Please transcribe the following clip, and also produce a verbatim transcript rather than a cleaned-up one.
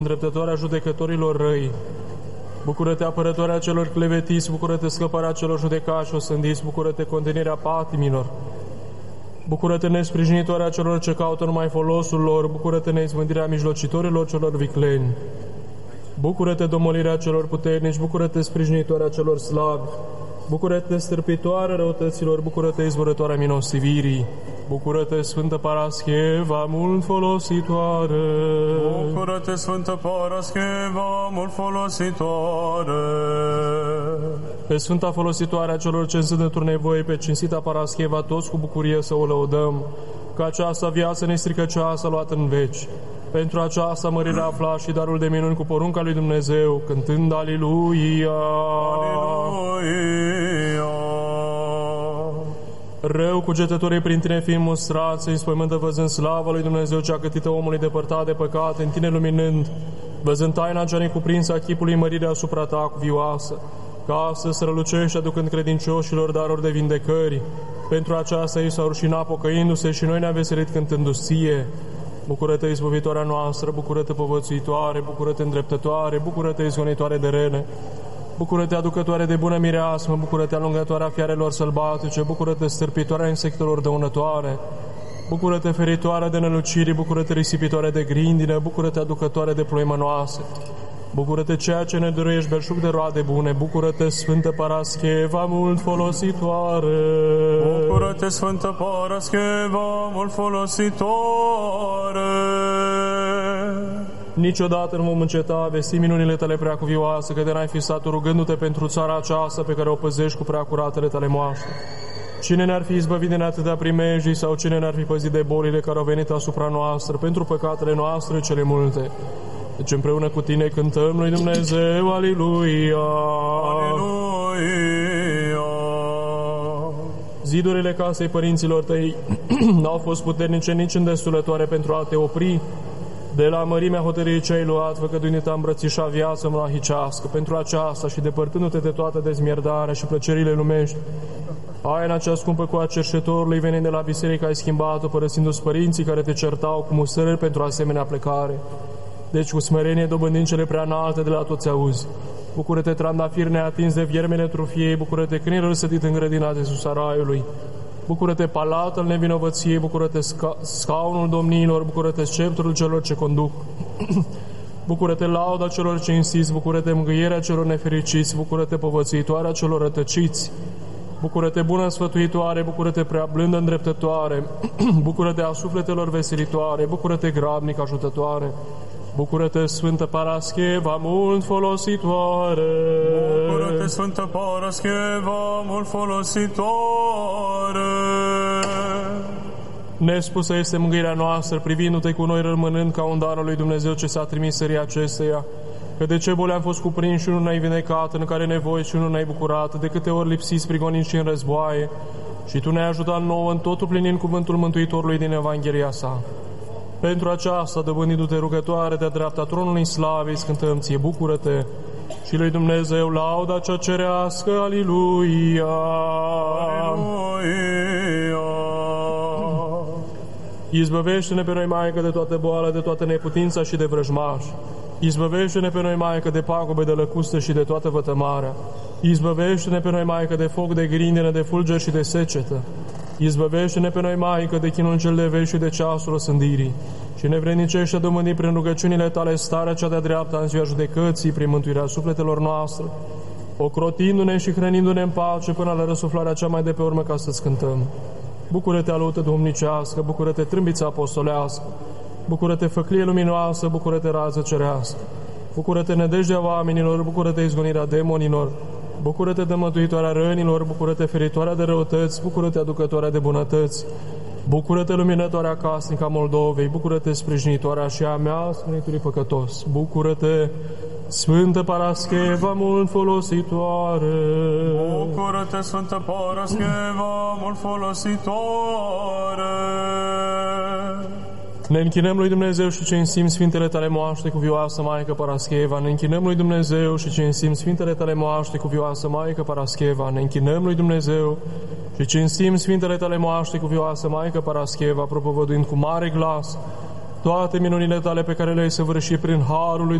îndreptătoarea judecătorilor răi. Bucură-te, apărătoarea celor clevetiți, bucură-te, scăparea celor judecați și osândiți, bucură-te, contenirea patimilor. Bucură-te, nesprijinitoarea celor ce caută numai folosul lor, bucură-te, neizvândirea mijlocitorilor celor vicleni. Bucură-te, domolirea celor puternici, bucură-te, sprijinitoarea celor slabi. Bucură-te, stârpitoarea răutăților, bucură-te, izvorătoarea milosivirii. Bucură-te, Sfântă Parascheva, mult folositoare. Bucură-te, Sfântă Parascheva, mult folositoare. Pe Sfânta folositoare a celor ce sunt într-o nevoie, pe cinstita Parascheva, toți cu bucurie să o lăudăm, că aceasta viață nestricăcioasă luată în veci. Pentru aceasta mărirea afla și darul de minuni cu porunca lui Dumnezeu, cântând Aliluia. Aliluia. Rău cugetătorii prin tine fiind mustrați, înspăimântă văzând slava lui Dumnezeu cea câtită omului depărtat de păcate, în tine luminând, văzând taina cea necuprinsă a chipului mărirea asupra ta cuvioasă, ca să strălucești aducând credincioșilor daruri de vindecări. Pentru aceasta ei s-au rușinat pocăindu-se și noi ne-am veselit cântându-ți ție. Bucură-te, izbăvitoarea noastră, bucură-te, povățuitoare, bucură-te, îndreptătoare, bucură-te, izgonitoare de rele, bucură-te, aducătoare de bună mireasmă, bucură-te, alungătoarea fiarelor sălbatice, bucură-te, stârpitoarea insectelor dăunătoare, bucură-te, feritoare de năluciri, bucură-te, risipitoare de grindină, bucură-te, aducătoare de ploi mănoase. Bucură-te, ceea ce ne dăruiești belșug de roade bune, bucură-te, Sfântă Parascheva, mult folositoare. Bucură-te, Sfântă Parascheva, mult folositoare. Niciodată nu vom înceta vesti minunile tale preacuvioase, că de n-ai fi stat rugându-te pentru țara aceasta pe care o păzești cu preacuratele tale moaște. Cine ne-ar fi izbăvit din atâtea primejii sau cine ne-ar fi păzit de bolile care au venit asupra noastră pentru păcatele noastre cele multe? Deci împreună cu tine cântăm lui Dumnezeu, Aliluia! Aliluia! Zidurile casei părinților tăi n-au fost puternice nici îndestulătoare pentru a te opri de la mărimea hotărârii ce ai luat, făcăduindu-te a îmbrățișa viața monahicească. Pentru aceasta și depărtându-te de toată dezmierdarea și plăcerile lumești, aina cea scumpă cu a cerșetorului venind de la biserică ai schimbat-o, părăsindu-ți părinții care te certau cu musărări pentru asemenea plecare. Deci cu smerenie dobândind cele prea înalte de la toți auzi. Bucură-te, trandafir neatins de viermele trufiei, bucură-te, câinele răsădit în grădina de sus a raiului. Bucură-te, palat al nevinovăției, bucură-te, sca- scaunul domniilor, bucură-te, sceptrul celor ce conduc. Bucură-te, lauda celor ce insist, bucură-te, mângâierea celor nefericiți, bucură-te, povățuitoarea celor rătăciți. Bucură-te, bună sfătuitoare, bucură-te, prea blândă îndreptătoare, bucură-te, a sufletelor veselitoare, bucură-te, grabnic ajutătoare. Bucură-te, Sfântă Parascheva, mult folositoare. Bucură-te, Sfântă Parascheva, mult folositoare. Nespusă este mângâierea noastră, privindu-te cu noi rămânând ca un dar al lui Dumnezeu ce s-a trimis sării acesteia. Că de ce boli am fost cuprinși și nu ne-ai vindecat, în care nevoi și nu ne-ai bucurat, de câte ori lipsiți, prigoniți și în războaie, și Tu ne-ai ajutat nouă în totul plinind cuvântul Mântuitorului din Evanghelia sa. Pentru aceasta, dobândindu-te rugătoare de-a dreapta tronului slavei, scântăm ție, bucură-te, și lui Dumnezeu lauda cea cerească, Aliluia! Aliluia! Izbăvește-ne pe noi, Maică, de toată boală, de toată neputința și de vrăjmaș. Izbăvește-ne pe noi, Maică, de pagube, de lăcustă și de toată vătămarea. Izbăvește-ne pe noi, Maică, de foc, de grindină, de fulger și de secetă. Izbăvește-ne pe noi, Maică, de chinul cel de veci și de ceasul osândirii. Și ne vrednicește, domândii prin rugăciunile tale, starea cea de-a dreapta în ziua judecății, prin mântuirea sufletelor noastre, ocrotindu-ne și hrănindu-ne în pace până la răsuflarea cea mai de pe urmă, ca să-ți cântăm. Bucură-te, alută domnicească, bucură-te, trâmbița apostolească, bucură-te, făclie luminoasă, bucură-te, rază cerească, bucură-te, nădejdea oamenilor, bucură-te, izgonirea demonilor, bucură-te, dămătuitoarea rănilor, bucură-te, feritoarea de răutăți, bucură-te, aducătoarea de bunătăți, bucură-te, luminătoarea casnică a Moldovei, bucură-te, sprijinitoarea și a mea, Sfântului Păcătos, bucură-te, Sfântă Parascheva, mult folositoare. Bucură-te, Sfântă Parascheva, mult folositoare. Ne închinăm lui Dumnezeu și cinstim Sfintele tale moaște cuvioasă, Maică Parascheva. Ne închinăm lui Dumnezeu și cinstim Sfintele tale moaște cuvioasă, Maică Parascheva. Ne închinăm lui Dumnezeu și cinstim Sfintele tale moaște cuvioasă, Maică Parascheva, propovăduind cu mare glas toate minunile tale pe care le-ai săvârșit prin harul lui